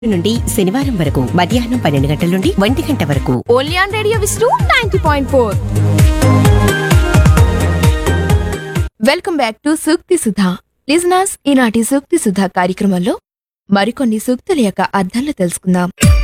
నుండి శనివారం వరకు మధ్యాహ్నం 12 గంటల నుండి 1 గంట వరకు only on radio Vishnu 90.4. Welcome back to Sukti Sudha. Listeners, ఈనాటి సూక్తి సుధా కార్యక్రమంలో మరికొన్ని సూక్తుల యొక్క అర్థాలు తెలుసుకుందాం.